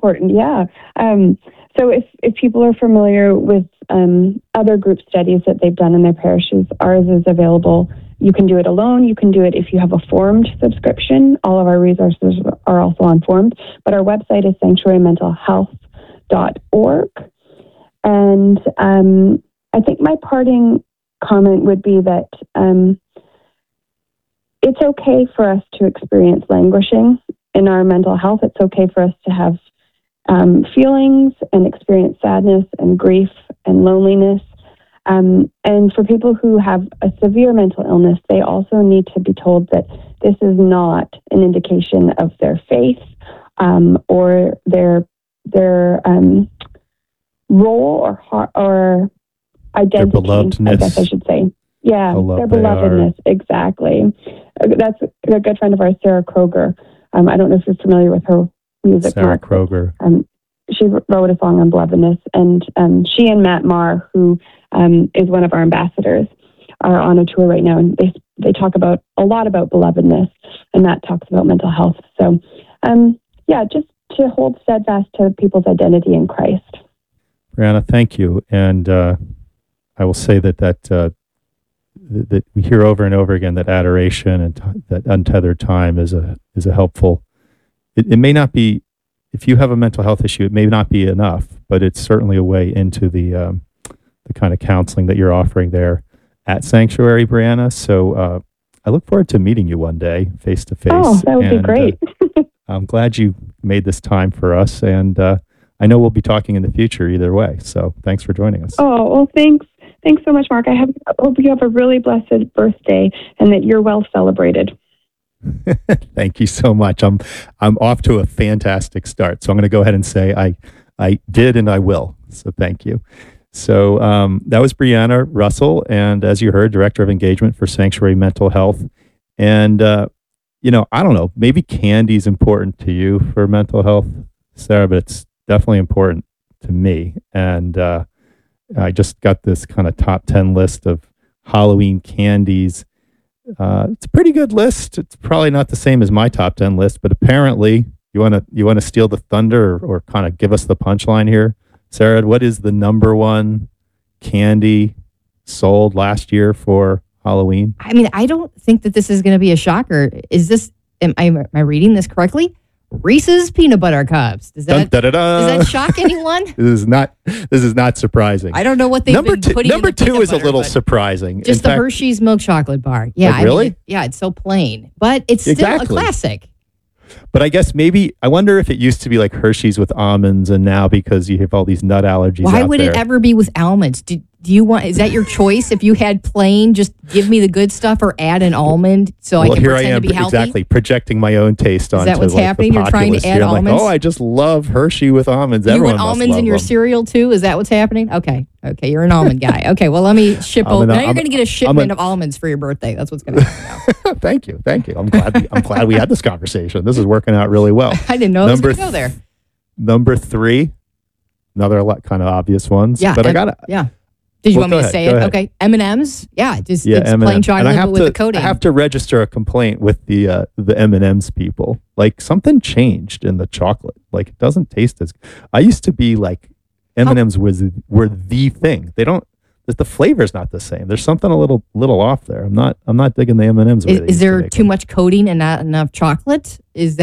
important. Yeah. So if people are familiar with other group studies that they've done in their parishes, ours is available. You can do it alone. You can do it if you have a formed subscription. All of our resources are also on formed, but our website is sanctuarymentalhealth.org. And I think my parting comment would be that it's okay for us to experience languishing in our mental health. It's okay for us to have feelings and experience sadness and grief and loneliness. And for people who have a severe mental illness, they also need to be told that this is not an indication of their faith or their role or identity, I guess I should say. Yeah, their belovedness, exactly. That's a good friend of ours, Sarah Kroger. I don't know if you're familiar with her music. Sarah Kroger. She wrote a song on belovedness, and she and Matt Maher, who is one of our ambassadors, are on a tour right now, and they talk about a lot about belovedness, and Matt talks about mental health. So, just to hold steadfast to people's identity in Christ. Brianna, thank you, and I will say that we hear over and over again that adoration and that untethered time is a helpful. It may not be, if you have a mental health issue, it may not be enough, but it's certainly a way into the kind of counseling that you're offering there at Sanctuary, Brianna. So I look forward to meeting you one day, face to face. Oh, that would be great. I'm glad you made this time for us, and I know we'll be talking in the future either way. So thanks for joining us. Oh, well, thanks. Thanks so much, Mark. I hope you have a really blessed birthday and that you're well celebrated. Thank you so much. I'm off to a fantastic start. So I'm going to go ahead and say I did and I will. So thank you. So that was Brianna Russell, and as you heard, Director of Engagement for Sanctuary Mental Health. And I don't know, maybe candy's important to you for mental health, Sarah, but it's definitely important to me. And I just got this kind of top 10 list of Halloween candies. It's a pretty good list. It's probably not the same as my top 10 list, but apparently you want to steal the thunder or kind of give us the punchline here. Sarah, what is the number one candy sold last year for Halloween? I mean, I don't think that this is going to be a shocker. Am I reading this correctly? Reese's peanut butter cups. Does that shock anyone? This is not surprising. I don't know what they've been putting Number in the two is butter, a little surprising. Just the Hershey's milk chocolate bar. Yeah, really? It's so plain, but it's still a classic. But I guess I wonder if it used to be like Hershey's with almonds, and now because you have all these nut allergies. Why would it ever be with almonds? Is that your choice? If you had plain, just give me the good stuff or add an almond I can pretend to be healthy? Exactly, projecting my own taste onto. Is that what's happening? You're trying to add almonds? I just love Hershey with almonds. You want almonds in your cereal too? Is that what's happening? Okay, you're an almond guy. Okay, well let me ship over. Now you're going to get a shipment of almonds for your birthday. That's what's going to happen now. Thank you. I'm glad we had this conversation. This is working out really well. I didn't know it was going to go there. Number 3, another kind of obvious ones. Yeah, but I got it. Yeah. Did you want me to say it? Okay. M&Ms? Yeah, it's M&M. plain chocolate with the coating. I have to register a complaint with the M&M's people. Like something changed in the chocolate. Like it doesn't taste as. I used to be like M&M's were the thing. They don't. The flavor's not the same. There's something a little off there. I'm not digging the M&Ms. Is there too much coating and not enough chocolate?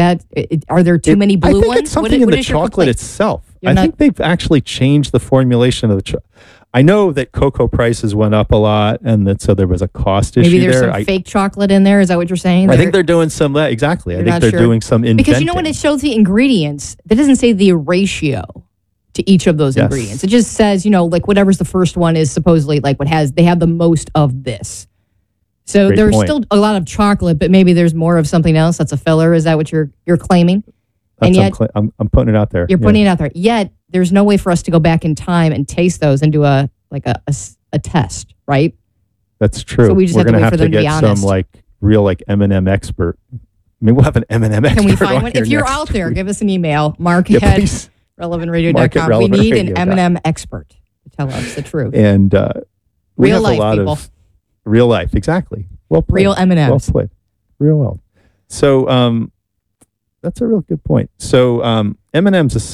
Are there too many blue ones? I think it's something in the chocolate itself. I think they've actually changed the formulation of the chocolate. I know that cocoa prices went up a lot, and so there was a cost issue there. Maybe there's some fake chocolate in there. Is that what you're saying? I think they're doing some, exactly. I think they're doing some inventing. Because when it shows the ingredients, that doesn't say the ratio to each of those ingredients. It just says, like whatever's the first one is supposedly like they have the most of this. So there's still a lot of chocolate, but maybe there's more of something else that's a filler. Is that what you're claiming? And yet, I'm putting it out there. You're putting it out there. Yet there's no way for us to go back in time and taste those and do a test, right? That's true. So we just have to wait for them to be honest. Some real M&M expert. Maybe we'll have an M&M expert. Can we find one? If you're out there, give us an email. Mark at relevantradio.com. We need an M&M expert to tell us the truth. And we real have life, a lot people. Of real life, exactly. Well played. Real M&Ms. Well played. Real well. So that's a real good point. So M&M's